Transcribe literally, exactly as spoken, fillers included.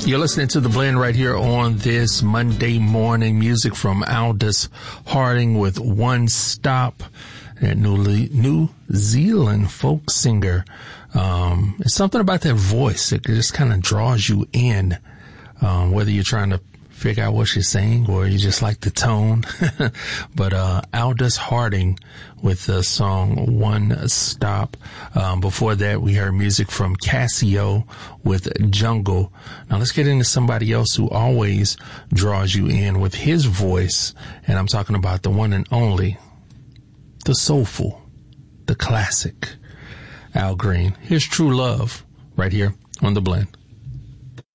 You're listening to The Blend right here on this Monday morning. Music from Aldous Harding with One Stop, that New, New Zealand folk singer. Um, it's something about that voice that just kind of draws you in, um, whether you're trying to figure out what she's saying or you just like the tone. But uh Aldous Harding with the song One Stop. Um, before that, we heard music from Casio with Jungle. Now let's get into somebody else who always draws you in with his voice, and I'm talking about the one and only, the soulful, the classic Al Green. Here's True Love right here on The Blend.